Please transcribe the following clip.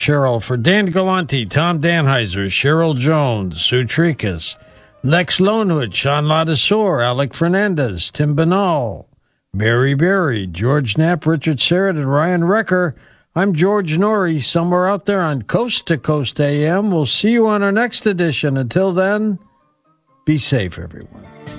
Cheryl. For Dan Galante, Tom Danheiser, Cheryl Jones, Sue Tricas, Lex Lonewood, Sean Ladisor, Alec Fernandez, Tim Banal, Mary Berry, George Knapp, Richard Sheridan, Ryan Recker. I'm George Norrie, somewhere out there on Coast to Coast AM. We'll see you on our next edition. Until then, be safe, everyone.